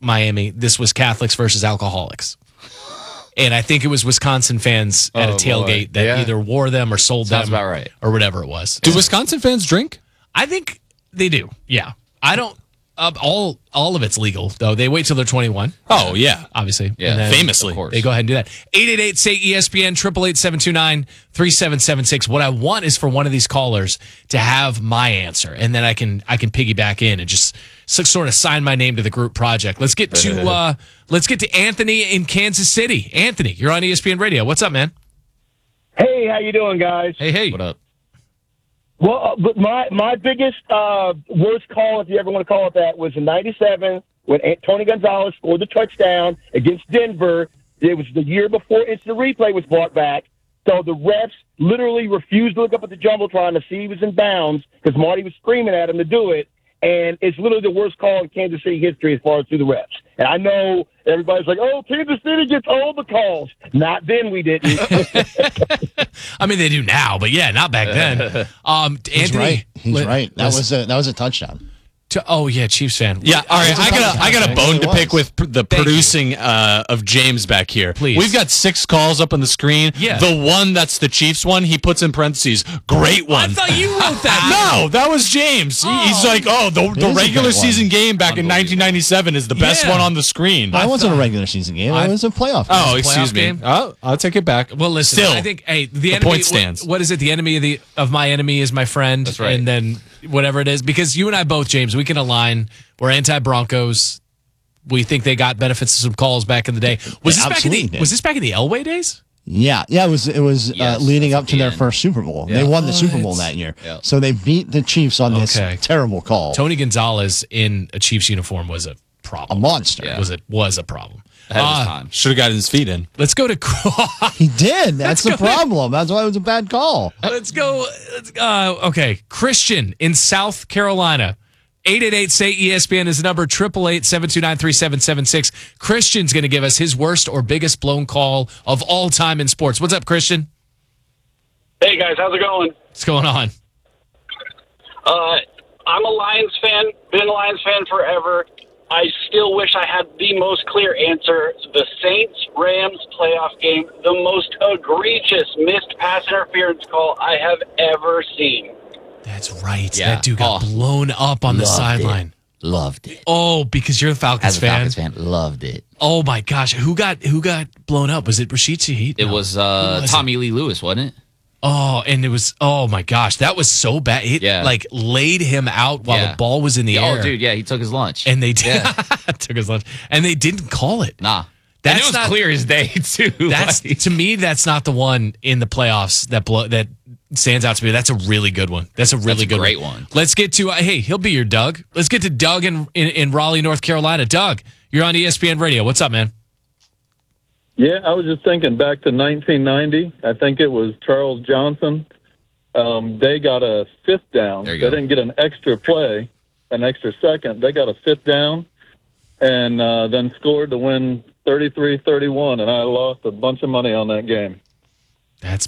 Miami. This was Catholics versus alcoholics. And I think it was Wisconsin fans at a tailgate that either wore them or sold Sounds them about right. or whatever it was. Do Wisconsin fans drink? I think they do. Yeah. I don't. All of it's legal, though. They wait till they're 21. Oh, yeah. Obviously. Yeah, And then famously. Of course. they go ahead and do that. 888-SAY-ESPN, 888-729-3776. What I want is for one of these callers to have my answer, and then I can piggyback in and just sort of sign my name to the group project. Let's get to Anthony in Kansas City. Anthony, you're on ESPN Radio. What's up, man? Hey, how you doing, guys? Hey. What up? Well, but my biggest worst call, if you ever want to call it that, was in '97 when Tony Gonzalez scored the touchdown against Denver. It was the year before instant replay was brought back. So the refs literally refused to look up at the Jumbotron to see he was in bounds because Marty was screaming at him to do it. And it's literally the worst call in Kansas City history as far as through the refs. And I know everybody's like, oh, Kansas City gets all the calls. Not then, we didn't. I mean, they do now, but yeah, not back then. He's Anthony, right. He's right. That was a touchdown. Chiefs fan. Yeah, all right. I got a bone to It pick was. with the producing of James back here. Please. We've got 6 calls up on the screen. Yeah. The one that's the Chiefs one, he puts in parentheses, great one. I thought you wrote that. No, that was James. He's like, the is a regular great season game back in 1997 is the best Yeah. one on the screen. It wasn't a regular season game. It was a playoff game. Oh, excuse me. game? Oh, I'll take it back. Well, listen, Still, I think, the enemy, point stands. What is it? The enemy of my enemy is my friend. That's right. And then whatever it is, because you and I both, James, we can align. We're anti-Broncos. We think they got benefits of some calls back in the day. Was this back in absolutely did. the Elway days? Yeah, it was Yes, leading that's up at to the their end. first Super Bowl. Yeah. They won the Super Bowl What? that year. Yeah. So they beat the Chiefs on this Okay. terrible call. Tony Gonzalez in a Chiefs uniform was a problem. A monster. Yeah. Was a problem. Ahead of his time. should have gotten his feet in. Let's go to He did. That's the problem. That's why it was a bad call. Okay, Christian in South Carolina. 888-SAY-ESPN is the number, 888-729-3776. Christian's going to give us his worst or biggest blown call of all time in sports. What's up, Christian? Hey guys, how's it going? What's going on? I'm a Lions fan, been a Lions fan forever. I still wish I had the most clear answer. The Saints-Rams playoff game, the most egregious missed pass interference call I have ever seen. That's right. Yeah. That dude got blown up on the sideline. Loved it. Oh, because you're a Falcons As a fan. Falcons fan, loved it. Oh my gosh, who got blown up? Was it Rashid Shaheed? It No. was Who was Tommy Lee Lewis, wasn't it? Oh, and it was, oh my gosh, that was so bad. It like laid him out while the ball was in the air. Oh, dude, yeah, he took his lunch. And they did. Took his lunch. And they didn't call it. Nah. That's And it was not clear as day, too. That's to me, that's not the one in the playoffs that stands out to me. That's a really good one. That's a really good great one. Let's get to hey, he'll be your Doug. Let's get to Doug in Raleigh, North Carolina. Doug, you're on ESPN Radio. What's up, man? Yeah, I was just thinking back to 1990. I think it was Charles Johnson. They got a fifth down. There They you go. didn't get an extra play, an extra second. They got a fifth down and then scored to win 33-31, and I lost a bunch of money on that game. That's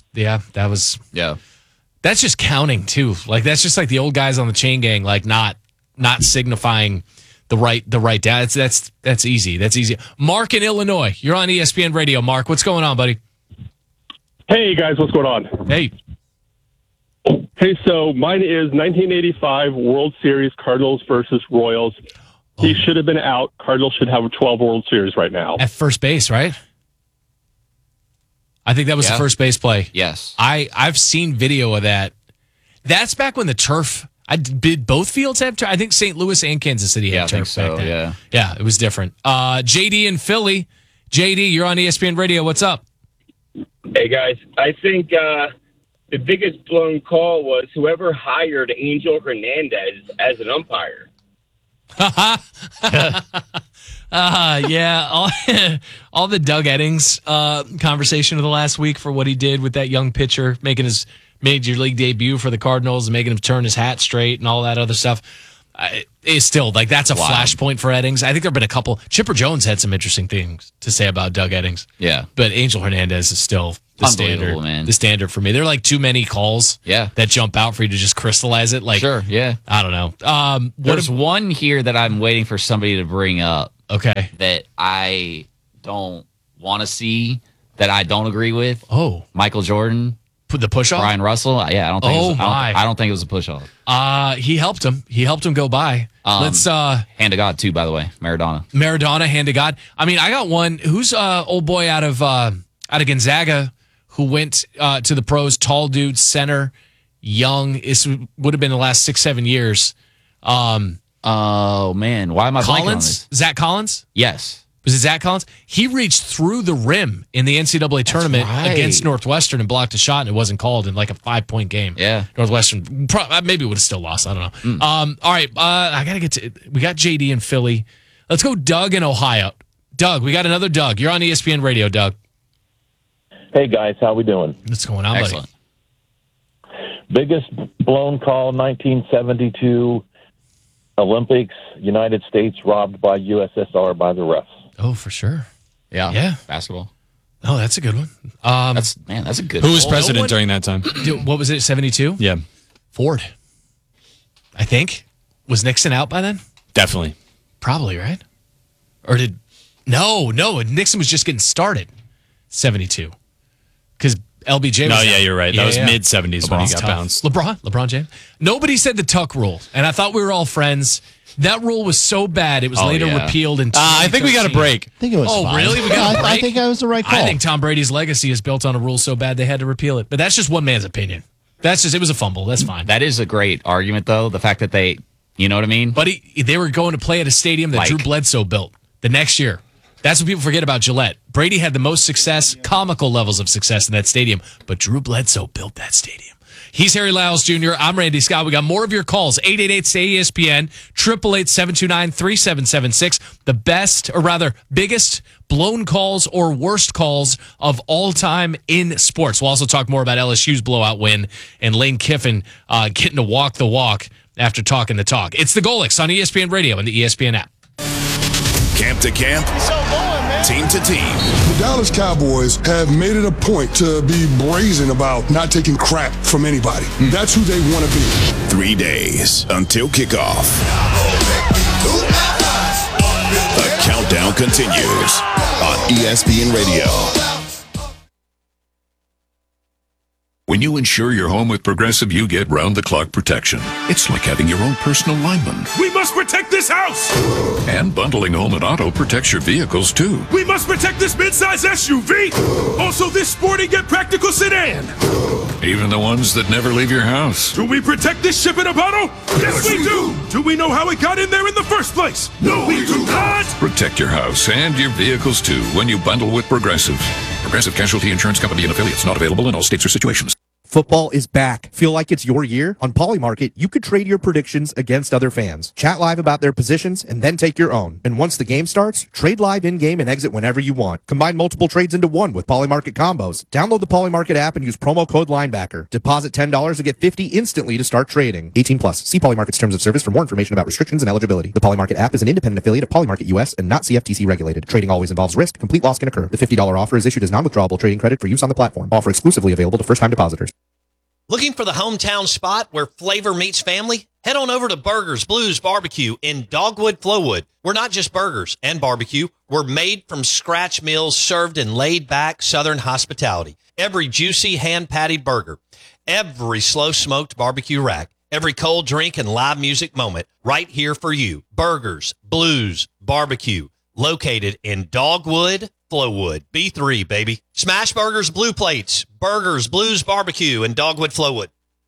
just counting too. Like that's just like the old guys on the chain gang, like not signifying the right down. That's easy. That's easy. Mark in Illinois, you're on ESPN Radio. Mark, what's going on, buddy? Hey guys, what's going on? Hey. Hey, so mine is 1985 World Series Cardinals versus Royals. He should have been out. Cardinals should have a 12 World Series right now. At first base, right? I think that was the first base play. Yes. I've seen video of that. That's back when the turf. Did both fields have turf? I think St. Louis and Kansas City had I think turf so, back then. yeah. Yeah, it was different. JD in Philly. JD, you're on ESPN Radio. What's up? Hey, guys. I think the biggest blown call was whoever hired Angel Hernandez as an umpire. Yeah, all the Doug Eddings conversation of the last week for what he did with that young pitcher, making his major league debut for the Cardinals and making him turn his hat straight and all that other stuff. Is still like that's a flashpoint for Eddings. I think there have been a couple. Chipper Jones had some interesting things to say about Doug Eddings. Yeah, but Angel Hernandez is still the standard. Man. The standard for me. There are like too many calls. Yeah. That jump out for you to just crystallize it. Like sure. Yeah. I don't know. There's one here that I'm waiting for somebody to bring up. Okay. that I don't want to see, that I don't agree with. Oh, Michael Jordan, put the push off. Brian Russell. Yeah, I don't think. Oh, it was, my. I don't think it was a push off. He helped him. He helped him go by. Let's Hand to God too, by the way, Maradona. Maradona, hand to God. I mean, I got one. Who's old boy out of Gonzaga who went to the pros? Tall dude, center, young. This would have been the last 6-7 years. Oh man, why am I blanking on this? Zach Collins. Yes. Was it Zach Collins? He reached through the rim in the NCAA tournament right. against Northwestern and blocked a shot, and it wasn't called in like a 5-point game. Yeah. Northwestern maybe would have still lost. I don't know. All right, I gotta get to. We got JD in Philly. Let's go, Doug in Ohio. Doug, we got another Doug. You're on ESPN Radio, Doug. Hey guys, how we doing? What's going on, Excellent. buddy? Biggest blown call, 1972 Olympics, United States robbed by USSR by the refs. Oh, for sure. Yeah. Yeah. Basketball. Oh, that's a good one. That's a good. Who was Oh, president no one- during that time? What was it? 72. Yeah, Ford. I think. Was Nixon out by then? definitely. Probably, right? Or did no? Nixon was just getting started. 72, because LBJ. No, was yeah, out. you're right. That was mid-70s when he got Tough. bounced. LeBron James. Nobody said the Tuck rule, and I thought we were all friends. That rule was so bad it was later yeah. repealed in. I think we got a 2013. break. I think it was fine. Really? We got a break? I think that was the right call. I think Tom Brady's legacy is built on a rule so bad they had to repeal it. But that's just one man's opinion. It was a fumble. That's fine. That is a great argument, though. The fact that they, you know what I mean? But they were going to play at a stadium that Drew Bledsoe built the next year. That's what people forget about Gillette. Brady had the most success, comical levels of success in that stadium, but Drew Bledsoe built that stadium. He's Harry Lyles Jr. I'm Randy Scott. We got more of your calls. 888-SAY-ESPN, 888-729-3776. The best, or rather, biggest blown calls or worst calls of all time in sports. We'll also talk more about LSU's blowout win and Lane Kiffin getting to walk the walk after talking the talk. It's the Golix on ESPN Radio and the ESPN app. Camp to camp, team to team. The Dallas Cowboys have made it a point to be brazen about not taking crap from anybody. That's who they want to be. 3 days until kickoff. The countdown continues on ESPN Radio. When you insure your home with Progressive, you get round-the-clock protection. It's like having your own personal lineman. We must protect this house! And bundling home and auto protects your vehicles, too. We must protect this midsize SUV! Also this sporty yet practical sedan! Even the ones that never leave your house. Do we protect this ship in a bottle? Yes, we do! Do we know how it got in there in the first place? No, we do not! Protect your house and your vehicles, too, when you bundle with Progressive. Progressive Casualty Insurance Company and affiliates. Not available in all states or situations. Football is back. Feel like it's your year? On Polymarket, you could trade your predictions against other fans. Chat live about their positions and then take your own. And once the game starts, trade live in-game and exit whenever you want. Combine multiple trades into one with Polymarket combos. Download the Polymarket app and use promo code LINEBACKER. Deposit $10 to get $50 instantly to start trading. 18 plus. See Polymarket's terms of service for more information about restrictions and eligibility. The Polymarket app is an independent affiliate of Polymarket US and not CFTC regulated. Trading always involves risk. Complete loss can occur. The $50 offer is issued as non-withdrawable trading credit for use on the platform. Offer exclusively available to first-time depositors. Looking for the hometown spot where flavor meets family? Head on over to Burgers Blues Barbecue in Dogwood, Flowood. We're not just burgers and barbecue. We're made from scratch meals served in laid-back Southern hospitality. Every juicy hand-patted burger, every slow-smoked barbecue rack, every cold drink and live music moment right here for you. Burgers Blues Barbecue, located in Dogwood, Flowood. B3, baby. Smash Burgers Blue Plates. Burgers Blues Barbecue in Dogwood, Flowood.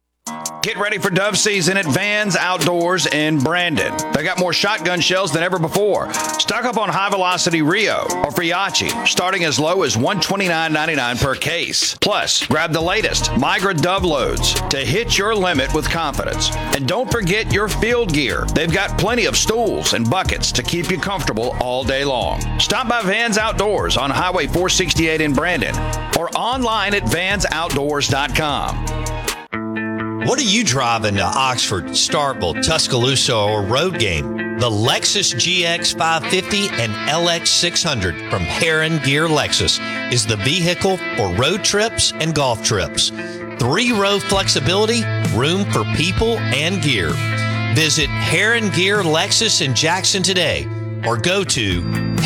Get ready for dove season at Vans Outdoors in Brandon. They got more shotgun shells than ever before. Stock up on High Velocity Rio or Friachi, starting as low as $129.99 per case. Plus, grab the latest Migra Dove loads to hit your limit with confidence. And don't forget your field gear. They've got plenty of stools and buckets to keep you comfortable all day long. Stop by Vans Outdoors on Highway 468 in Brandon or online at vansoutdoors.com. What are you driving to Oxford, Starkville, Tuscaloosa, or Road Game? The Lexus GX 550 and LX 600 from Heron Gear Lexus is the vehicle for road trips and golf trips. 3-row flexibility, room for people and gear. Visit Heron Gear Lexus in Jackson today or go to